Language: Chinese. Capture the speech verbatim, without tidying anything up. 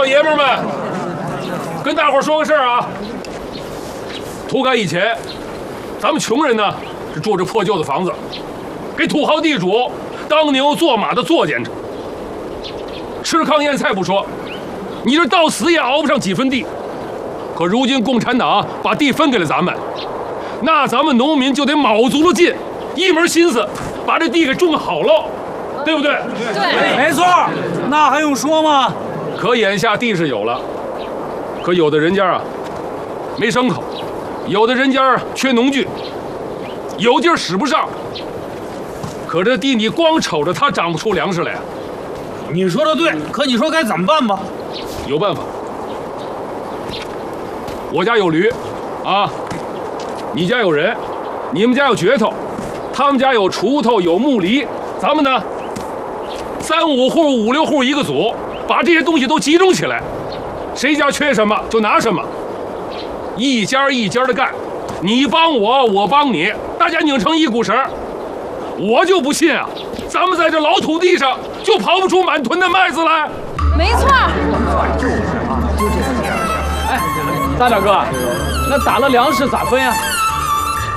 老爷们们，跟大伙说个事儿啊。土改以前，咱们穷人呢是住着破旧的房子，给土豪地主当牛做马的作践着，吃糠咽菜不说，你这到死也熬不上几分地。可如今共产党把地分给了咱们，那咱们农民就得卯足了劲，一门心思把这地给种好喽，对不对？ 对，没错，那还用说吗？ 可眼下地是有了，可有的人家啊没牲口，有的人家缺农具，有地儿使不上。可这地你光瞅着它长不出粮食来。 你说的对，可你说该怎么办吧？ 有办法。我家有驴，啊，你家有人，你们家有镢头，他们家有锄头，有木犁，咱们呢，三五户、五六户一个组，把这些东西都集中起来，谁家缺什么就拿什么，一家一家的干，你帮我，我帮你，大家拧成一股绳。我就不信啊，咱们在这老土地上就刨不出满屯的麦子来。 没错。 哎，大点哥，那打了粮食咋分呀？